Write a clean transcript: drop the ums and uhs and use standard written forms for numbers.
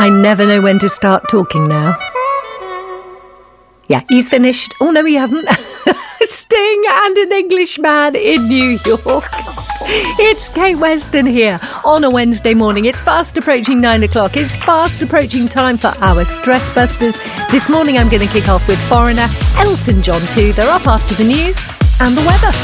I never know when to start talking now. Yeah, he's finished. Oh, no, he hasn't. Sting and an Englishman in New York. It's Kate Weston here on a Wednesday morning. It's fast approaching 9 o'clock. It's fast approaching time for our Stress Busters. This morning I'm going to kick off with Foreigner, Elton John too. They're up after the news and the weather.